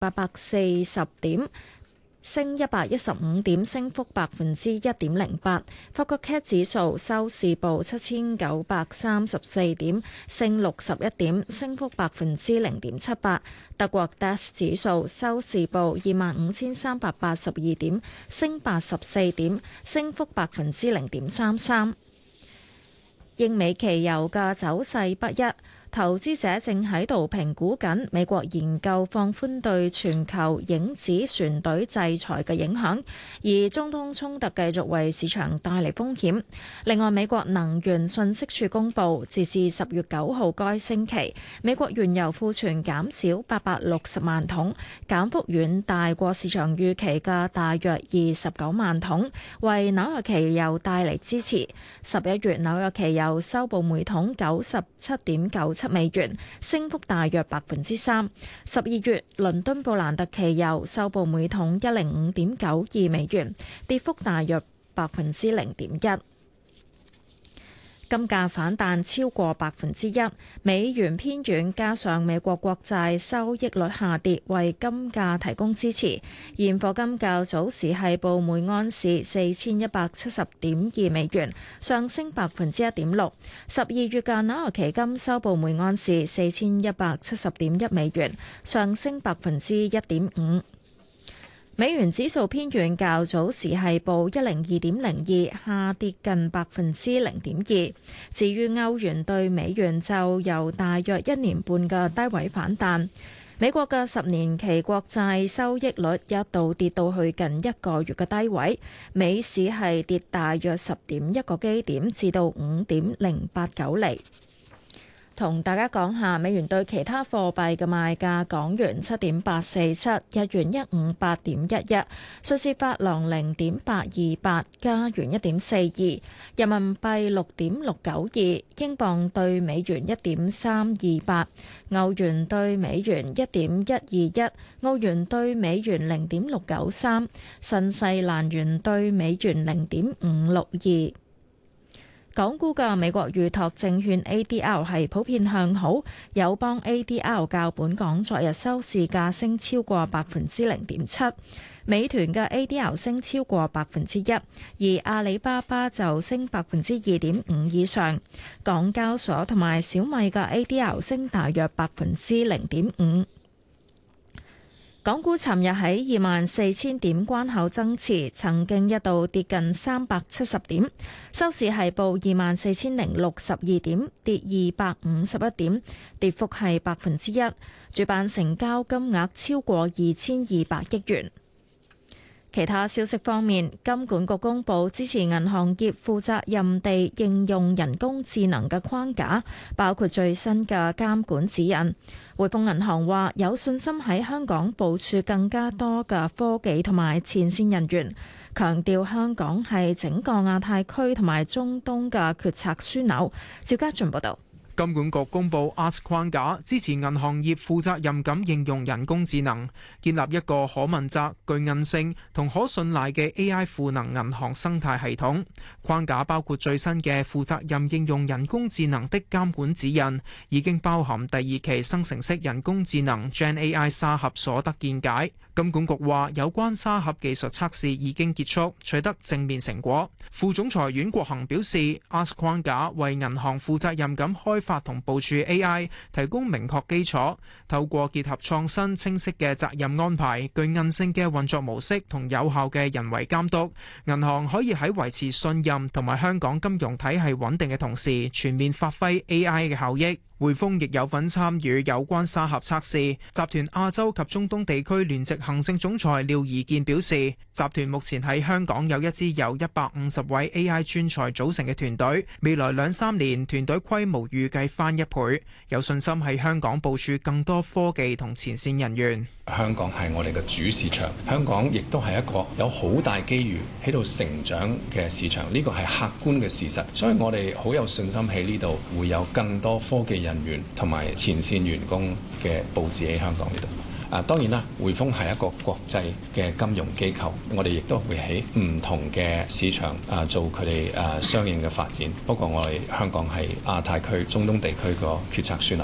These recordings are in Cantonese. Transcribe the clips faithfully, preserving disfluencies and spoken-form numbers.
八百四十點，升一百一十五點，升幅百分之一點零八。法國 C A C 指數收市報七千九百三十四點，升六十一點，升幅百分之零點七八。德國 D A X 指數收市報二萬五千三百八十二點，升八十四點，升幅百分之零點三三。英美期油嘅走勢不一。投資者正喺度評估緊美國研究放寬對全球影子船隊制裁嘅影響，而中東衝突繼續為市場帶嚟風險。另外，美國能源信息署公佈，截至十月九號該星期，美國原油庫存減少八百六十萬桶，減幅遠大過市場預期嘅大約二十九萬桶，為紐約期油帶嚟支持。十一月紐約期油收報每桶九十七點九七美元，升幅大約百分之三。十二月倫敦布蘭特期油收報每桶一零五點九二美元，跌幅大約百分之零點一。金價反彈超過百分之一，美元偏軟，加上美國國債收益率下跌，為金價提供支持。現貨金較早時係報每安士四千一百七十點二美元，上升百分之一點六。十二月嘅紐約期金收報每安士四千一百七十點一美元，上升百分之一點五。美元指數偏軟，較早時係報一零二點零二，下跌近百分之零點二。至於歐元對美元就由大約一年半嘅低位反彈。美國嘅十年期國債收益率一度跌到去近一個月嘅低位，美市係跌大約十點一個基點，至到五點零八九厘。同大家講下美元對其他貨幣嘅賣價：港元七點八四七，日元一五八點一一，瑞士法郎零點八二八，加元一點四二，人民幣六點六九二，英鎊對美元一點三二八，歐元對美元一點一二一，澳元對美元零點六九三，新西蘭元對美元零點五六二。港股嘅美國預託證券 A D R 係普遍向好，友邦 A D R 較本港昨日收市價升超過百分之零點七，美團嘅 A D R 升超過百分之一，而阿里巴巴就升百分之二點五以上，港交所同埋小米嘅 A D R 升大約百分之零點五。港股尋日喺二萬四千點關口增持，曾經一度跌近三百七十點，收市係報二萬四千零六十二點，跌二百五十一點，跌幅係百分之一。主板成交金額超過二千二百億元。其他消息方面，金管局公布支持銀行業負責任地應用人工智能嘅框架，包括最新嘅監管指引。匯豐銀行話有信心喺香港部署更加多嘅科技同埋前線人員，強調香港係整個亞太區同埋中東嘅決策樞紐。趙家俊報道。 金管局公布 A S K 框架，支持銀行業負責任咁應用人工智能，建立一個可問責、具韌性同可信賴嘅 A I 賦能銀行生態系統。框架包括最新嘅負責任應用人工智能的監管指引，已經包含第二期生成式人工智能 Gen A I 沙盒所得見解。金管局話有關沙盒技術測試已經結束，取得正面成果。副總裁阮國恒表示 A S K 框架為銀行負責任咁開發同部署 A I 提供明確基礎，透過結合創新清晰嘅責任安排、具韌性嘅運作模式同有效嘅人為監督，銀行可以喺維持信任同埋香港金融體系穩定嘅同時，全面發揮 A I 嘅效益。匯豐亦有份參與有關沙盒測試。集團亞洲及中東地區聯席行政總裁廖宜健表示，集團目前喺香港有一支由一百五十位 A I 專才組成嘅團隊，未來兩三年團隊規模預計翻一倍，有信心喺香港部署更多科技同前線人員。 香港係我哋嘅主市場，香港亦都係一個有好大機遇喺度成長嘅市場，呢個係客觀嘅事實，所以我哋好有信心喺呢度會有更多科技人員同埋前線員工嘅佈置喺香港呢度。啊，當然啦，匯豐係一個國際嘅金融機構，我哋亦都會喺唔同嘅市場啊做佢哋啊相應嘅發展。不過我哋香港係亞太區、中東地區個決策樞紐。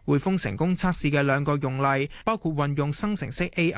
匯豐成功測試嘅兩個用例，包括運用生成式 A I。